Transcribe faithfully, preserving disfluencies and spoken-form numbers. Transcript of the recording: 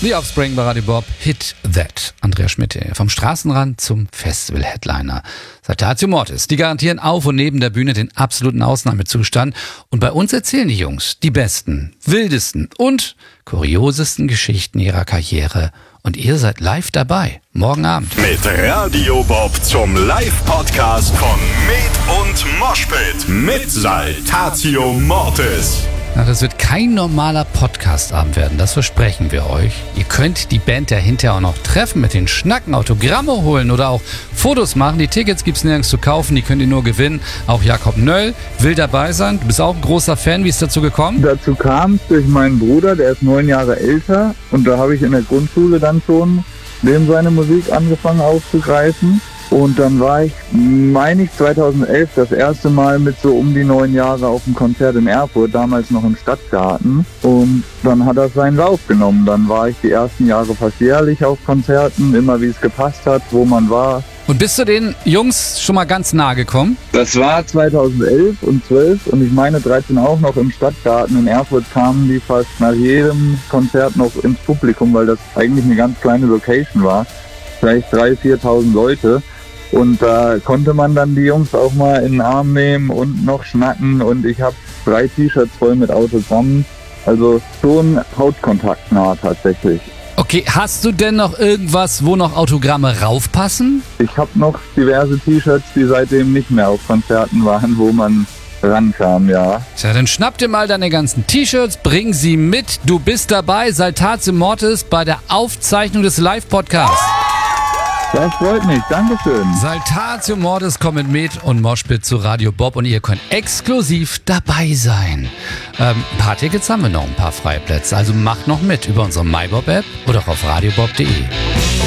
The Offspring bei Radio Bob, Hit That. Andrea Schmidt, vom Straßenrand zum Festival-Headliner. Saltatio Mortis, die garantieren auf und neben der Bühne den absoluten Ausnahmezustand. Und bei uns erzählen die Jungs die besten, wildesten und kuriosesten Geschichten ihrer Karriere. Und ihr seid live dabei, morgen Abend. Mit Radio Bob zum Live-Podcast von Med und Moshpit mit Saltatio Mortis. Na, das wird kein normaler Podcast-Abend werden, das versprechen wir euch. Ihr könnt die Band ja hinterher auch noch treffen, mit den Schnacken, Autogramme holen oder auch Fotos machen. Die Tickets gibt's nirgends zu kaufen, die könnt ihr nur gewinnen. Auch Jakob Nöll will dabei sein. Du bist auch ein großer Fan, wie ist dazu gekommen? Dazu kam es durch meinen Bruder, der ist neun Jahre älter. Und da habe ich in der Grundschule dann schon dem seine Musik angefangen aufzugreifen. Und dann war ich, meine ich, zweitausendelf das erste Mal mit so um die neun Jahre auf einem Konzert in Erfurt, damals noch im Stadtgarten. Und dann hat er seinen Lauf genommen. Dann war ich die ersten Jahre fast jährlich auf Konzerten, immer wie es gepasst hat, wo man war. Und bist du den Jungs schon mal ganz nahe gekommen? Das war zweitausendelf und zwölf und ich meine dreizehn auch noch im Stadtgarten in Erfurt kamen die fast nach jedem Konzert noch ins Publikum, weil das eigentlich eine ganz kleine Location war. Vielleicht dreitausend, viertausend Leute. Und da konnte man dann die Jungs auch mal in den Arm nehmen und noch schnacken. Und ich habe drei T-Shirts voll mit Autogrammen. Also schon hautkontaktnah tatsächlich. Okay, hast du denn noch irgendwas, wo noch Autogramme raufpassen? Ich habe noch diverse T-Shirts, die seitdem nicht mehr auf Konzerten waren, wo man rankam, ja. Tja, dann schnapp dir mal deine ganzen T-Shirts, bring sie mit. Du bist dabei, Saltatio Mortis, bei der Aufzeichnung des Live-Podcasts. Das freut mich, Dankeschön. Saltatio Mortis kommt mit Med und Moshpit zu Radio Bob und ihr könnt exklusiv dabei sein. Ähm, ein paar Tickets haben wir noch, ein paar freie Plätze, also macht noch mit über unsere MyBob-App oder auch auf radiobob punkt de.